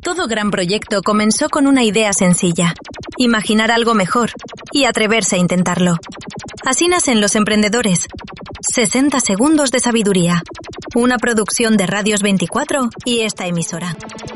Todo gran proyecto comenzó con una idea sencilla: imaginar algo mejor y atreverse a intentarlo. Así nacen los emprendedores. 60 segundos de sabiduría. Una producción de Radios 24 y esta emisora.